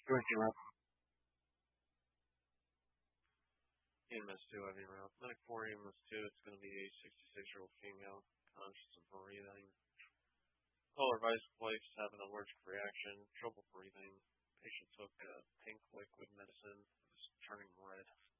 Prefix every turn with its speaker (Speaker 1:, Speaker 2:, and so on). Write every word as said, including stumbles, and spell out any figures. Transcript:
Speaker 1: Drinking route.
Speaker 2: E M S two, I V route. Medic four, E M S two, it's going to be a sixty-six-year-old female, conscious of breathing. Color of ice flakes, having an allergic reaction, trouble breathing. Patient took uh, pink liquid medicine, it was turning red.